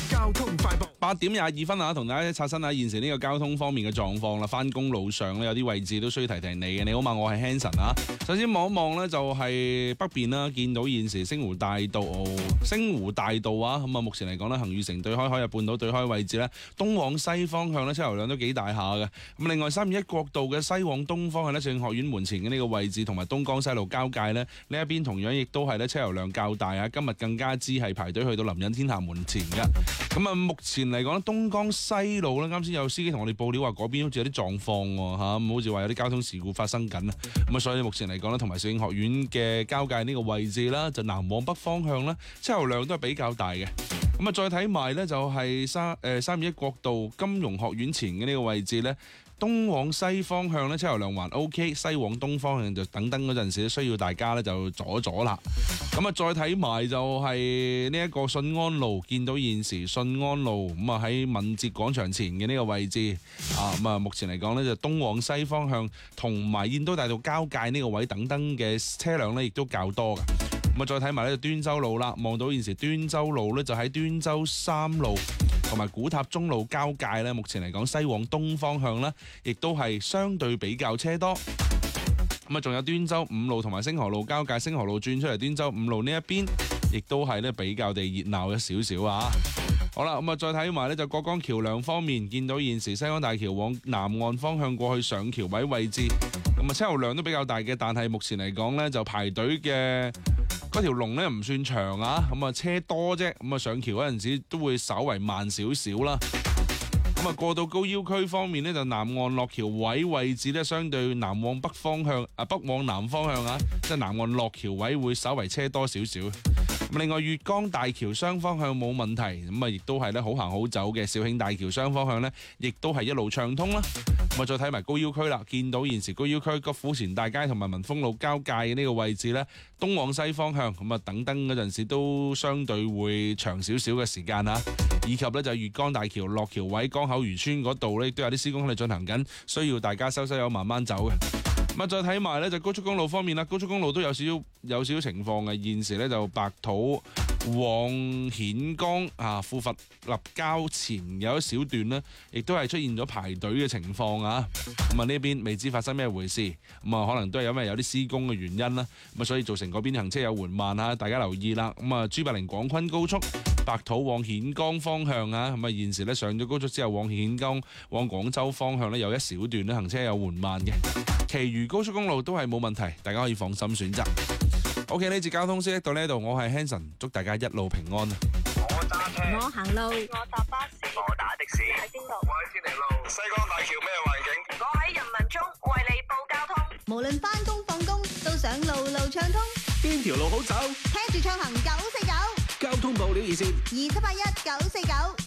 交通快報 8:22啊，同大家刷新下現時呢個交通方面嘅狀況啦。翻工路上咧有啲位置都需要提提你嘅。你好嘛，我係 Hanson 啊。首先望一望呢，就係北邊啦，見到現時星湖大道啊，咁啊目前嚟講呢，恒裕城對開海逸半島對開位置呢，東往西方向呢，車流量都幾大下嘅。咁另外321國道嘅西往東方向呢，聖學院門前嘅呢個位置同埋東江西路交界呢，呢一邊同樣亦都係呢車流量較大啊。今日更加之係排隊去到林蔭天下門前嘅。咁啊，目前嚟講咧，東江西路咧，啱先有司機同我哋報料話嗰邊好似有啲狀況喎，咁好似話有啲交通事故發生緊啊。咁啊，所以目前嚟講咧，同埋聖學院嘅交界呢個位置啦，就南往北方向咧，車流量都係比較大嘅。咁啊，再睇埋咧就係321國道金融學院前嘅呢個位置咧。東往西方向咧，車流量還 OK， 西往東方向就等嗰陣時需要大家咧就阻一阻啦。咁啊，再睇埋就係呢一個順安路，見到現時順安路咁啊喺敏捷廣場前嘅呢個位置啊，咁啊目前嚟講咧就東往西方向同埋燕都大道交界呢個位等等嘅車輛咧，亦都較多嘅。咁啊，再睇埋呢就端州路啦，望到現時端州路咧就喺端州3路同埋古塔中路交界咧，目前嚟講西往東方向咧，亦都係相對比較車多。咁啊，仲有端州5路同埋星河路交界，星河路轉出嚟端州5路呢一邊，亦都係咧比較地熱鬧一少少啊。好啦，咁啊，再睇埋呢就過江橋梁方面，見到現時西江大橋往南岸方向過去上橋位置，咁啊車流量都比較大嘅，但係目前嚟講呢，就排隊嘅嗰條龍咧唔算長啊，咁啊車多啫，咁啊上橋嗰陣時都會稍為慢少少啦。咁啊過到高腰區方面呢，就南岸落橋位置呢，相對南往北方向北往南方向啊，即係南岸落橋位會稍為車多少少。咁另外粵江大橋雙方向冇問題，咁啊亦都係咧好行好走嘅。肇慶大橋雙方向呢，亦都係一路暢通啦。咁啊再睇埋高腰區啦，見到現時高腰區國府前大街同埋民豐路交界嘅呢個位置呢，東往西方向咁啊等燈嗰陣時都相對會長少少嘅時間啊。以及呢，就粵江大橋落橋位江口漁村嗰度呢，亦都有啲施工喺度進行緊，需要大家收油慢慢走嘅。咁啊，再睇埋呢，就高速公路方面啦，高速公路都有少少情況嘅。現時呢，就白土往顯江富佛立交前有一小段呢，亦都係出現咗排隊嘅情況啊。咁啊呢邊未知發生咩回事，咁啊可能都係因為有啲施工嘅原因啦。咁啊所以造成嗰邊行車有緩慢啊，大家留意啦。咁啊，朱柏林廣昆高速白土往顯江方向啊，咁啊現時呢，上咗高速之後往顯江往廣州方向呢，有一小段呢行車有緩慢嘅。其餘高速公路都係冇問題，大家可以放心選擇。OK， 呢節交通消息到呢度，我係 Hanson， 祝大家一路平安。 我揸車， 我行路， 我搭巴士，我打的士，喺邊度？我喺天尼路。西江大橋咩環境？我喺人民中為你報交通。 無論返工放工，都想路路暢通。 邊條路好走？ 聽住暢行949， 交通報料熱線 2781 949。